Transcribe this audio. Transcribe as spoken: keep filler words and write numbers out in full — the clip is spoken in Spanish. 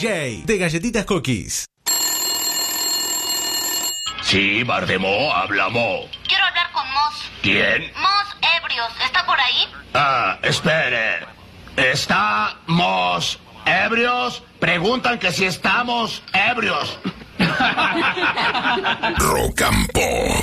J de Galletitas Cookies. Sí, Bardemo, habla Mo. Quiero hablar con Moss. ¿Quién? Moss Ebrios, ¿está por ahí? Ah, espere. ¿Estamos ebrios? Preguntan que si estamos ebrios. Rock and Pop.